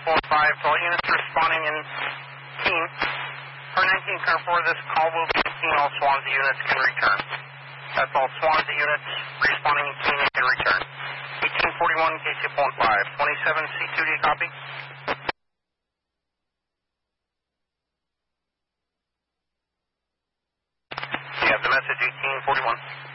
KC-45 to all units responding in Keene. For 19 Curve 4, this call will be Keene. All Swansea units can return. That's all Swansea units responding in Keene can return. 1841 KC-45. 27 C2D copy. You have the message 1841.